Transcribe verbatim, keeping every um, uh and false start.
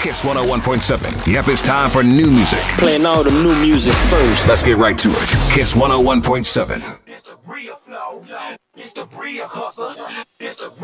Kiss one oh one point seven. Yep, it's time for new music. Playing all the new music first. Let's get right to it. Kiss one oh one point seven. It's the real flow. It's the real hustle.